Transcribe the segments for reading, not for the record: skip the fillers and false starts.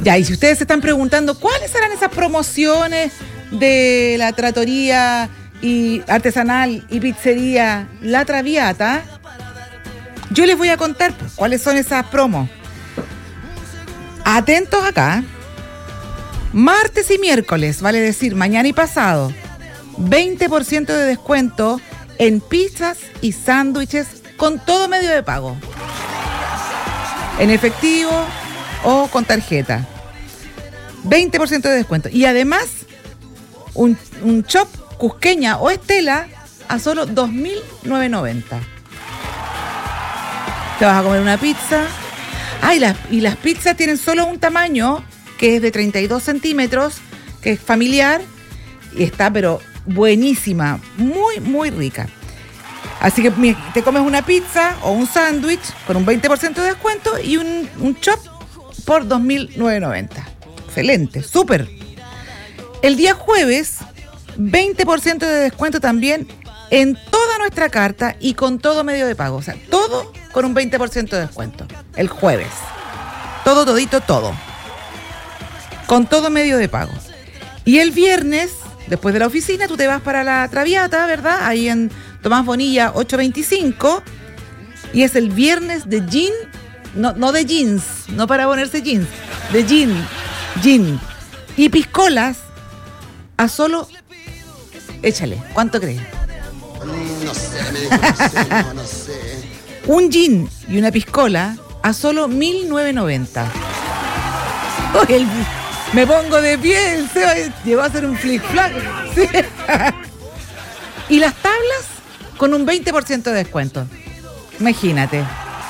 Ya, y si ustedes se están preguntando cuáles serán esas promociones de la trattoria y artesanal y pizzería La Traviata, yo les voy a contar cuáles son esas promos. Atentos acá. Martes y miércoles, vale decir mañana y pasado, 20% de descuento en pizzas y sándwiches con todo medio de pago, en efectivo o con tarjeta. 20% de descuento. Y además, un chop cusqueña o estela a solo 2.990. Te vas a comer una pizza. Y las pizzas tienen solo un tamaño que es de 32 centímetros, que es familiar, y está pero buenísima, muy, muy rica. Así que te comes una pizza o un sándwich con un 20% de descuento y un chop por 2.990. Excelente, súper. El día jueves, 20% de descuento también en toda nuestra carta y con todo medio de pago. O sea, todo con un 20% de descuento. El jueves. Todo, todito, todo. Con todo medio de pago. Y el viernes, después de la oficina, tú te vas para La Traviata, ¿verdad? Ahí en Tomás Bonilla 825. Y es el viernes de gin, no de jeans, no para ponerse jeans, de gin y piscolas a solo, échale, ¿cuánto crees? No sé. Un gin y una piscola a solo 1.990. Me pongo de pie, el Seba llegó a hacer un flick-flack. ¿Sí? Y las tablas con un 20% de descuento. Imagínate.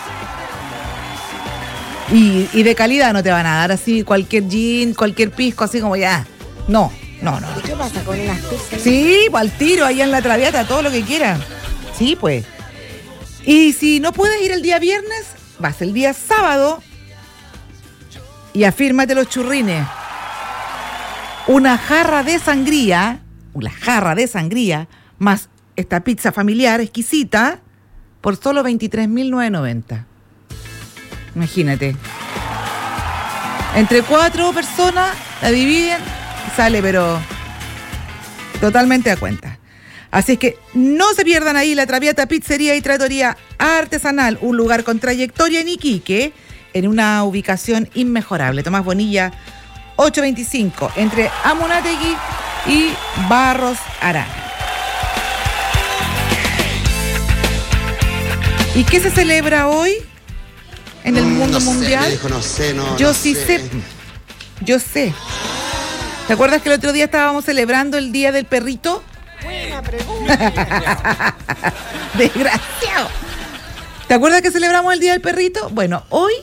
Y de calidad no te van a dar así cualquier gin, cualquier pisco, así como ya. No. ¿Y qué pasa con las pizzas? Sí, pues al tiro, ahí en La Traviata, todo lo que quieras. Sí, pues. Y si no puedes ir el día viernes, vas el día sábado y afírmate los churrines. Una jarra de sangría más esta pizza familiar exquisita por solo 23.990. Imagínate. Entre 4 personas la dividen y sale, pero totalmente a cuenta. Así es que no se pierdan ahí La Traviata Pizzería y Trattoria Artesanal, un lugar con trayectoria en Iquique, en una ubicación inmejorable. Tomás Bonilla 825, entre Amunátegui y Barros Arana. ¿Y qué se celebra hoy en el mundo mundial? Yo sé. ¿Te acuerdas que el otro día estábamos celebrando el Día del Perrito? Buena pregunta. Desgraciado. ¿Te acuerdas que celebramos el Día del Perrito? Bueno, hoy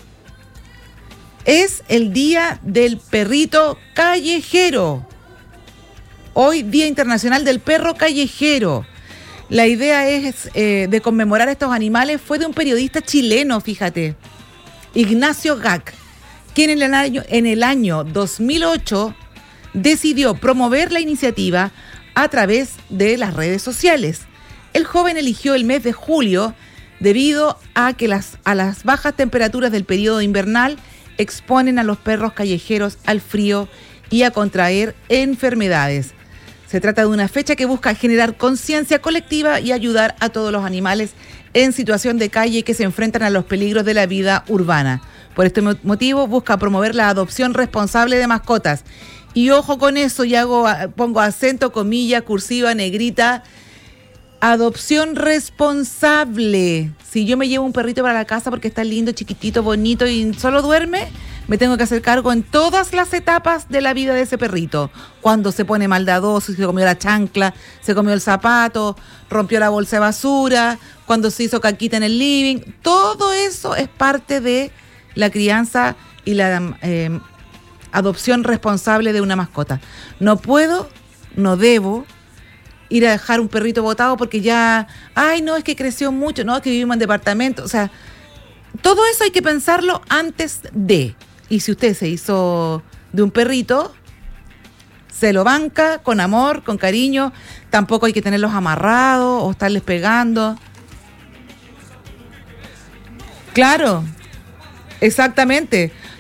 es el Día del Perrito Callejero. Hoy, Día Internacional del Perro Callejero. La idea es de conmemorar a estos animales. Fue de un periodista chileno, fíjate, Ignacio Gac, quien en el año 2008 decidió promover la iniciativa a través de las redes sociales. El joven eligió el mes de julio debido a que a las bajas temperaturas del periodo invernal exponen a los perros callejeros al frío y a contraer enfermedades. Se trata de una fecha que busca generar conciencia colectiva y ayudar a todos los animales en situación de calle que se enfrentan a los peligros de la vida urbana. Por este motivo busca promover la adopción responsable de mascotas. Y ojo con eso, y pongo acento, comilla, cursiva, negrita. Adopción responsable. Si yo me llevo un perrito para la casa porque está lindo, chiquitito, bonito y solo duerme, me tengo que hacer cargo en todas las etapas de la vida de ese perrito. Cuando se pone maldadoso, se comió la chancla, se comió el zapato, rompió la bolsa de basura, cuando se hizo caquita en el living. Todo eso es parte de la crianza y la adopción responsable de una mascota. No puedo, no debo ir a dejar un perrito botado porque ya, no, es que creció mucho, no, es que vivimos en departamento. O sea, todo eso hay que pensarlo antes de. Y si usted se hizo de un perrito, se lo banca con amor, con cariño. Tampoco hay que tenerlos amarrados o estarles pegando. Claro, exactamente.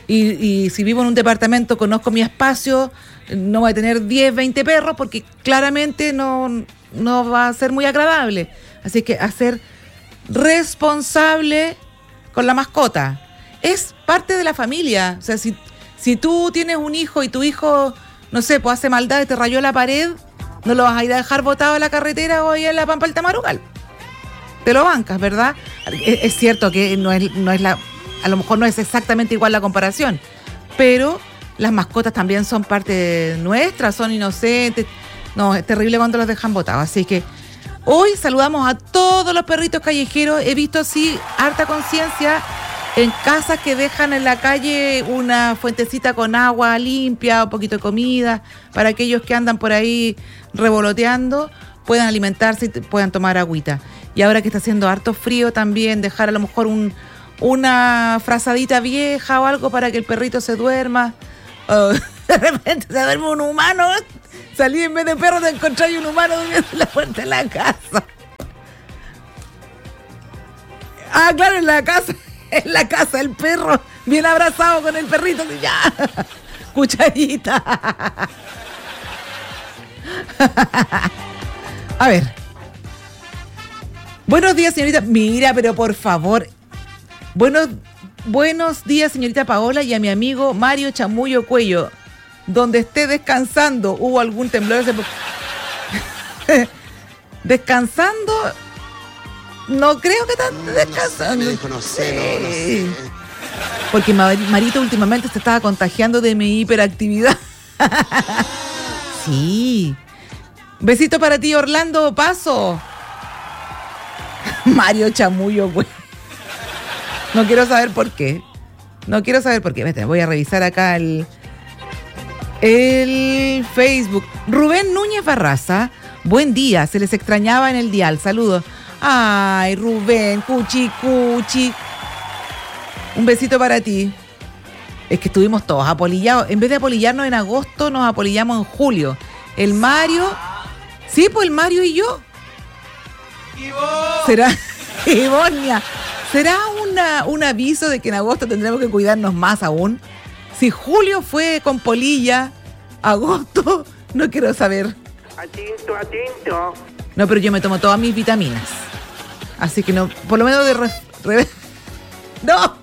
Y si vivo en un departamento, conozco mi espacio, no voy a tener 10, 20 perros porque claramente no va a ser muy agradable. Así que hacer responsable con la mascota. Es parte de la familia. O sea, si tú tienes un hijo y tu hijo, no sé, pues hace maldad y te rayó la pared, no lo vas a ir a dejar botado en la carretera o ahí en la Pampa del Tamarugal. Te lo bancas, ¿verdad? Es cierto que a lo mejor no es exactamente igual la comparación, pero las mascotas también son parte nuestra, son inocentes. No, es terrible cuando los dejan botados. Así que hoy saludamos a todos los perritos callejeros. He visto así harta conciencia en casas que dejan en la calle una fuentecita con agua limpia, un poquito de comida, para aquellos que andan por ahí revoloteando, puedan alimentarse y puedan tomar agüita. Y ahora que está haciendo harto frío también, dejar a lo mejor una frazadita vieja o algo para que el perrito se duerma. De repente se duerme un humano, salí en vez de perro te encontré un humano durmiendo en la puerta de la casa. Ah, claro, en la casa el perro, bien abrazado con el perrito, ya, cucharita. A ver. Buenos días, señorita. Mira, pero por favor. Buenos días, señorita Paola, y a mi amigo Mario Chamullo Cuello. Donde esté descansando, ¿hubo algún temblor? ¿Descansando? No creo que están descansando. No sé. Porque Marito últimamente se estaba contagiando de mi hiperactividad. Sí. Besito para ti, Orlando Paso. Mario Chamullo, güey. No quiero saber por qué. Vete, voy a revisar acá el Facebook. Rubén Núñez Barraza. Buen día, se les extrañaba en el dial. Saludos. Ay, Rubén, cuchi. Un besito para ti. Es que estuvimos todos apolillados. En vez de apolillarnos en agosto, nos apolillamos en julio. El Mario. Sí, pues el Mario y yo. ¿Será? Ivonia. ¿Será un aviso de que en agosto tendremos que cuidarnos más aún? Si julio fue con polilla, agosto, no quiero saber. Atento. No, pero yo me tomo todas mis vitaminas. Así que no, por lo menos ¡No!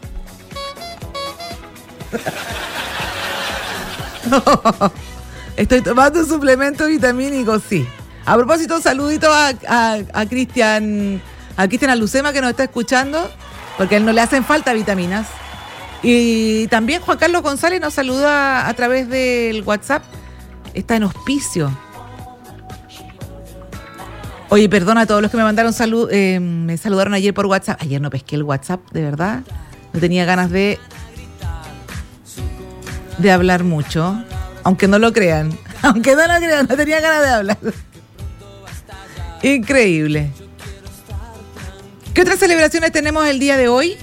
No. Estoy tomando un suplemento vitamínico, sí. A propósito, saludito a Cristian Alucema, que nos está escuchando, porque a él no le hacen falta vitaminas. Y también Juan Carlos González nos saluda a través del WhatsApp. Está en hospicio. Oye, perdona a todos los que me mandaron me saludaron ayer por WhatsApp. Ayer no pesqué el WhatsApp, de verdad. No tenía ganas de hablar mucho. Aunque no lo crean. No tenía ganas de hablar. Increíble. ¿Qué otras celebraciones tenemos el día de hoy?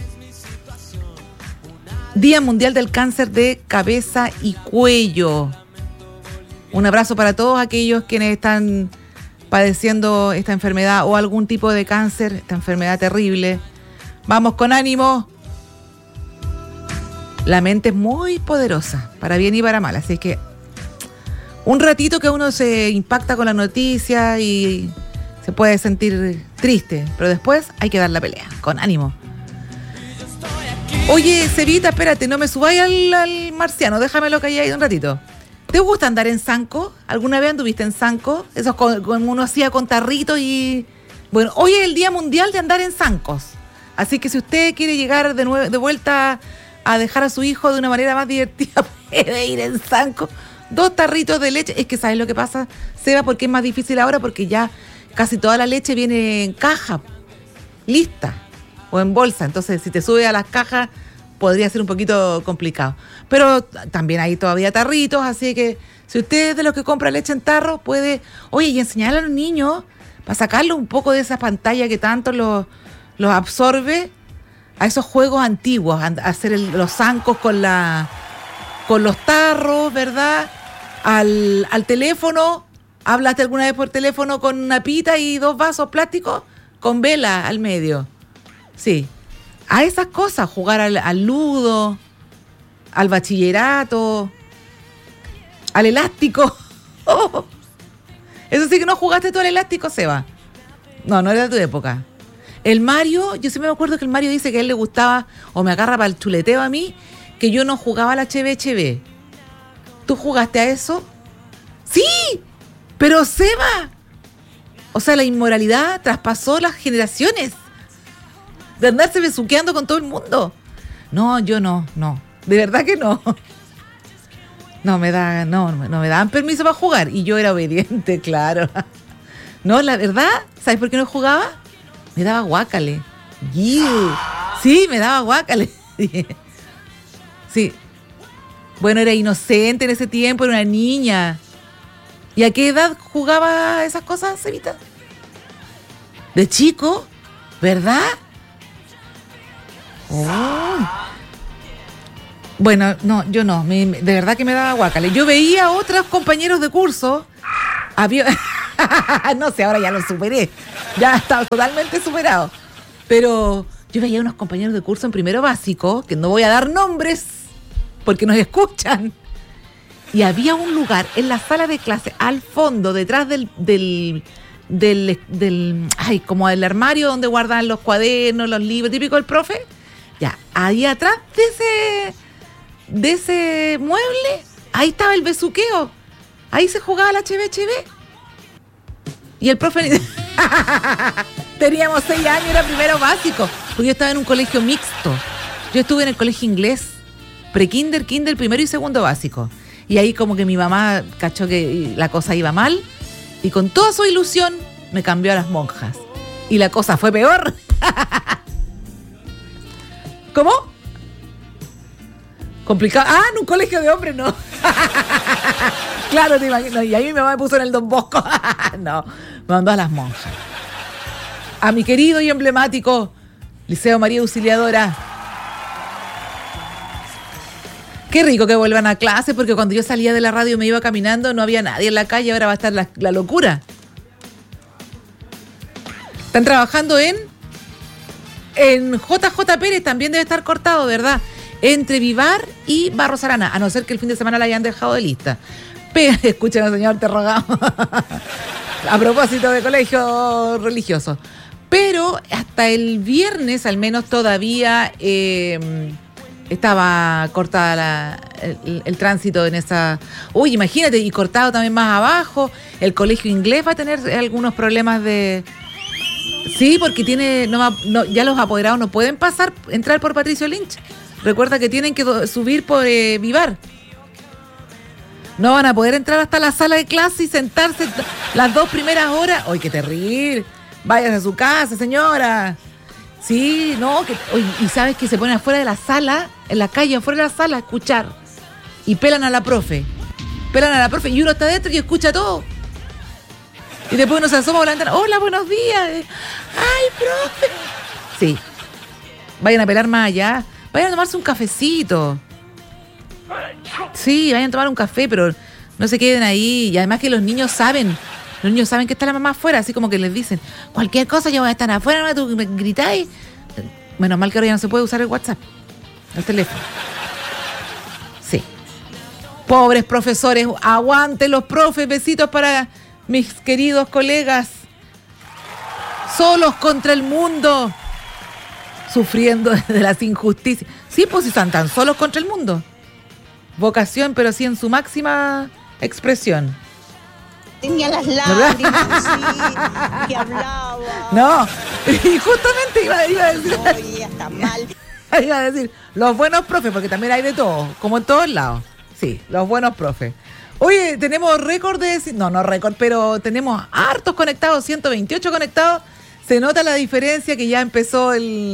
Día Mundial del Cáncer de Cabeza y Cuello. Un abrazo para todos aquellos quienes están padeciendo esta enfermedad o algún tipo de cáncer, esta enfermedad terrible. Vamos con ánimo. La mente es muy poderosa, para bien y para mal, así que un ratito que uno se impacta con la noticia y se puede sentir triste, pero después hay que dar la pelea, con ánimo. Oye, Cevita, espérate, no me subáis al marciano, déjamelo calladito un ratito. ¿Te gusta andar en zanco? ¿Alguna vez anduviste en zanco? Eso como uno hacía con tarritos y... Bueno, hoy es el Día Mundial de andar en zancos. Así que si usted quiere llegar de vuelta a dejar a su hijo de una manera más divertida, puede ir en zanco. 2 tarritos de leche. Es que ¿sabes lo que pasa, Seba? Porque es más difícil ahora, porque ya casi toda la leche viene en caja, lista, o en bolsa. Entonces, si te sube a las cajas, podría ser un poquito complicado. Pero también hay todavía tarritos, así que si usted es de los que compra leche en tarro, puede, oye, y enseñarle a los niños, para sacarle un poco de esa pantalla que tanto los absorbe, a esos juegos antiguos, a hacer los zancos con los tarros, ¿verdad? Al teléfono, ¿hablaste alguna vez por teléfono con una pita y 2 vasos plásticos con vela al medio? Sí. A esas cosas, jugar al ludo, al bachillerato, al elástico. Oh, eso sí que no jugaste tú al elástico, Seba. No, no era de tu época. El Mario, yo siempre me acuerdo que el Mario dice que a él le gustaba, o me agarra para el chuleteo a mí, que yo no jugaba a la HB. ¿Tú jugaste a eso? ¡Sí! ¡Pero Seba! O sea, la inmoralidad traspasó las generaciones. De andarse besuqueando con todo el mundo. No, yo no. De verdad que no. No me daban permiso para jugar. Y yo era obediente, claro. No, la verdad, ¿sabes por qué no jugaba? Me daba guácale. Sí, me daba guácale. Sí. Bueno, era inocente en ese tiempo, era una niña. ¿Y a qué edad jugaba esas cosas, Evita? ¿De chico? ¿Verdad? Oh. Bueno, no, yo no. De verdad que me daba guácale. Yo veía a otros compañeros de curso. Había... No sé, ahora ya lo superé. Ya estaba totalmente superado. Pero yo veía a unos compañeros de curso en primero básico, que no voy a dar nombres porque nos escuchan. Y había un lugar en la sala de clase, al fondo, detrás del como el armario donde guardan los cuadernos, los libros, típico del profe. Ya, ahí atrás de ese mueble, ahí estaba el besuqueo. Ahí se jugaba la HB. Y el profe... Teníamos 6 años, era primero básico. Porque yo estaba en un colegio mixto. Yo estuve en el colegio inglés. Pre-kinder, kinder, primero y segundo básico. Y ahí como que mi mamá cachó que la cosa iba mal. Y con toda su ilusión me cambió a las monjas. Y la cosa fue peor. ¿Cómo? Complicado. Ah, en un colegio de hombres no. Claro, te imagino. Y ahí mi mamá me puso en el Don Bosco. No, me mandó a las monjas. A mi querido y emblemático Liceo María Auxiliadora. Qué rico que vuelvan a clase, porque cuando yo salía de la radio me iba caminando, no había nadie en la calle, ahora va a estar la locura. Están trabajando en JJ Pérez, también debe estar cortado, ¿verdad? Entre Vivar y Barros Arana, a no ser que el fin de semana la hayan dejado de lista. Pero, escuchen, señor, te rogamos. A propósito de colegio religioso. Pero hasta el viernes, al menos todavía, estaba cortada el tránsito en esa... Uy, imagínate, y cortado también más abajo. El colegio inglés va a tener algunos problemas de... Sí, porque ya los apoderados no pueden entrar por Patricio Lynch. Recuerda que tienen que subir por Vivar. No van a poder entrar hasta la sala de clase y sentarse las 2 primeras horas. ¡Ay, qué terrible! Váyase a su casa, señora. Sí, no, y sabes que se ponen afuera de la sala, en la calle, afuera de la sala, a escuchar. Y pelan a la profe. Y uno está dentro y escucha todo. Y después uno se asoma por la ventana. ¡Hola, buenos días! ¡Ay, profe! Sí. Vayan a pelar más allá. Vayan a tomarse un cafecito. Sí, vayan a tomar un café, pero no se queden ahí. Y además que los niños saben que está la mamá afuera, así como que les dicen, cualquier cosa yo voy a estar afuera, ¿no? Tú me gritáis. Menos mal que ahora ya no se puede usar el WhatsApp, el teléfono. Sí. Pobres profesores, aguanten los profes, besitos para mis queridos colegas. Solos contra el mundo, sufriendo de las injusticias. Sí, pues si están tan solos contra el mundo. Vocación, pero sí en su máxima expresión. Tenía las lágrimas, sí, que hablaba. No, y justamente iba a decir... Oye, está mal. Iba a decir, los buenos profes, porque también hay de todo, como en todos lados. Sí, los buenos profes. Oye, tenemos récord de... No récord, pero tenemos hartos conectados, 128 conectados. Se nota la diferencia que ya empezó el...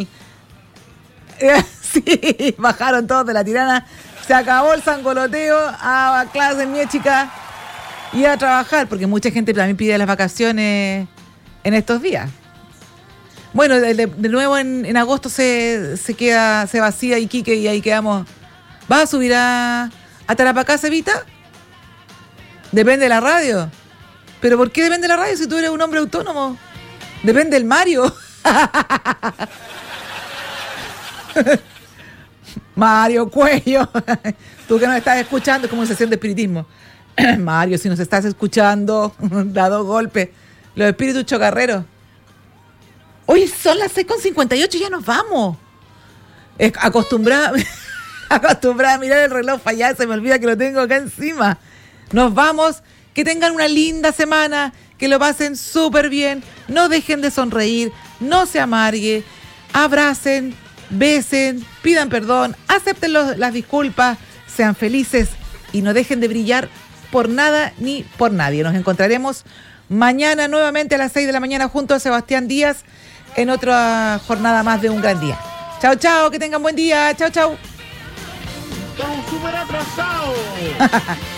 Sí, bajaron todos de la tirana. Se acabó el sangoloteo, a clase chica y a trabajar, porque mucha gente también pide las vacaciones en estos días. Bueno, de nuevo en agosto se vacía Iquique y ahí quedamos. ¿Vas a subir a Tarapacá, Cevita? Depende de la radio. ¿Pero por qué depende de la radio si tú eres un hombre autónomo? Depende del Mario. Mario Cuello, tú que nos estás escuchando, es como una sesión de espiritismo. Mario, si nos estás escuchando, dado golpe. Los espíritus chocarreros. Hoy son las 6:58 y ya nos vamos. Acostumbrada a mirar el reloj para allá, se me olvida que lo tengo acá encima. Nos vamos, que tengan una linda semana, que lo pasen súper bien, no dejen de sonreír, no se amargue, abracen, besen, pidan perdón, acepten las disculpas, sean felices y no dejen de brillar por nada ni por nadie. Nos encontraremos mañana nuevamente a las 6 de la mañana junto a Sebastián Díaz en otra jornada más de Un Gran Día. Chao, chao, que tengan buen día. Chao, chao. Estamos súper atrasados.